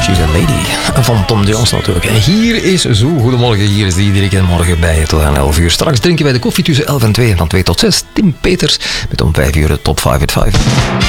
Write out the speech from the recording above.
She's a Lady van Tom Jones natuurlijk. En hier is Zo, goedemorgen, hier is iedere keer morgen bij tot aan 11 uur. Straks drinken wij de koffie tussen 11 en 2 en van 2 tot 6. Tim Peters met om 5 uur de Top 5 at 5.